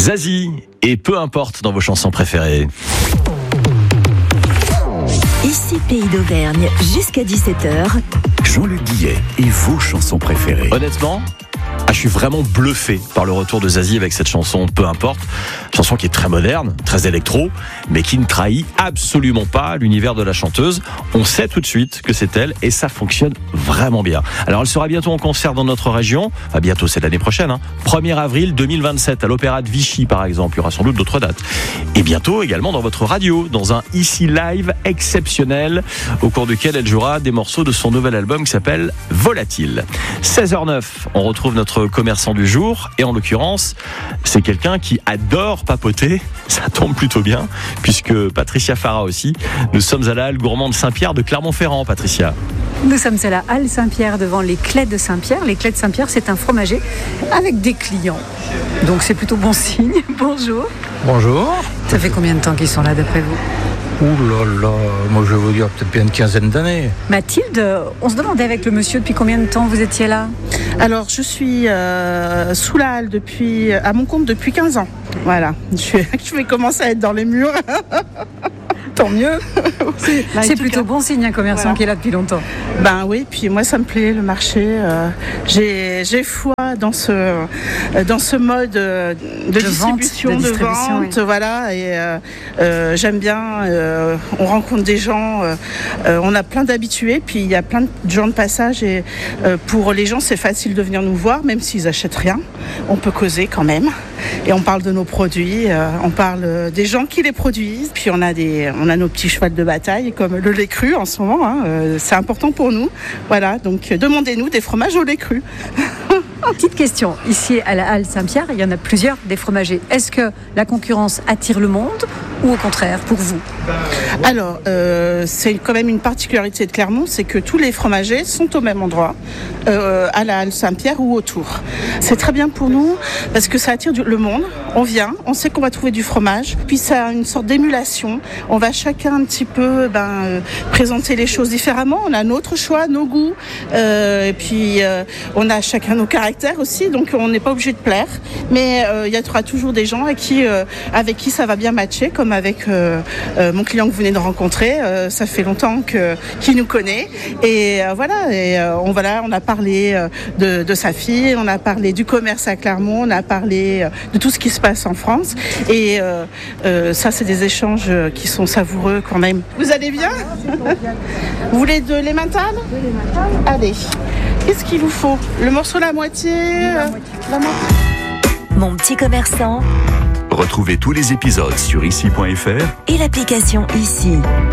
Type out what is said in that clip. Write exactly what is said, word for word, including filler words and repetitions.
Zazie, et peu importe dans vos chansons préférées. Ici Pays d'Auvergne, jusqu'à dix-sept heures. Jean-Luc Guillet et vos chansons préférées. Honnêtement, ah, je suis vraiment bluffé par le retour de Zazie avec cette chanson Peu importe. Chanson qui est très moderne, très électro, mais qui ne trahit absolument pas l'univers de la chanteuse. On sait tout de suite que c'est elle et ça fonctionne vraiment bien. Alors elle sera bientôt en concert dans notre région. Enfin, bientôt, c'est l'année prochaine. Hein. premier avril deux mille vingt-sept à l'Opéra de Vichy par exemple. Il y aura sans doute d'autres dates. Et bientôt également dans votre radio, dans un Ici Live exceptionnel au cours duquel elle jouera des morceaux de son nouvel album qui s'appelle Volatile. seize heures neuf, on retrouve notre commerçant du jour et en l'occurrence, c'est quelqu'un qui adore papoter. Ça tombe plutôt bien puisque Patricia Farah aussi. Nous sommes à la halle gourmande Saint-Pierre de Clermont-Ferrand, Patricia. Nous sommes à la halle Saint-Pierre devant les Clés de Saint-Pierre. Les Clés de Saint-Pierre, c'est un fromager avec des clients. Donc c'est plutôt bon signe. Bonjour. Bonjour. Ça fait combien de temps qu'ils sont là d'après vous ? Ouh là là, moi je vais vous dire peut-être bien une quinzaine d'années. Mathilde, on se demandait avec le monsieur depuis combien de temps vous étiez là ? Alors je suis euh, sous la halle depuis, à mon compte depuis quinze ans. Voilà, je vais, je vais commencer à être dans les murs. Tant mieux. C'est, Là, c'est tout plutôt cas. bon signe, un commerçant Voilà. qui est là depuis longtemps. Ben oui, puis moi ça me plaît le marché. Euh, j'ai, j'ai foi dans ce, euh, dans ce mode euh, de, De distribution, vente, de de, distribution, vente, oui. voilà. Et euh, euh, j'aime bien. Euh, on rencontre des gens. Euh, euh, on a plein d'habitués, puis il y a plein de gens de passage. Et euh, pour les gens, c'est facile de venir nous voir, même s'ils achètent rien. On peut causer quand même. Et on parle de nos produits. Euh, on parle des gens qui les produisent. Puis on a des, on a nos petits chevals de bataille, comme le lait cru en ce moment. Hein. Euh, c'est important pour nous. Voilà. Donc euh, demandez-nous des fromages au lait cru. Petite question, ici à la halle Saint-Pierre, il y en a plusieurs des fromagers. Est-ce que la concurrence attire le monde ou au contraire pour vous ? Alors, euh, c'est quand même une particularité de Clermont, c'est que tous les fromagers sont au même endroit, euh, à la halle Saint-Pierre ou autour. C'est très bien pour nous parce que ça attire du- le monde. On vient, on sait qu'on va trouver du fromage, puis ça a une sorte d'émulation. On va chacun un petit peu ben, euh, présenter les choses différemment. On a notre choix, nos goûts, euh, et puis euh, on a chacun nos caractères aussi, donc on n'est pas obligé de plaire. Mais euh, il y aura toujours des gens avec qui, euh, avec qui ça va bien matcher, comme avec euh, euh, mon client que vous venez de rencontrer. Euh, ça fait longtemps que, qu'il nous connaît. Et euh, voilà, et, euh, on, voilà, on a parlé euh, de, de sa fille, on a parlé du commerce à Clermont, on a parlé euh, de tout ce qui se passe en France. Et euh, euh, ça, c'est des échanges euh, qui sont savoureux quand même. Vous allez bien ? Vous voulez de l'emmental ? Allez. Qu'est-ce qu'il vous faut ? Le morceau la moitié, euh, la moitié. Mon petit commerçant Retrouvez tous les épisodes sur ici point f r et l'application Ici.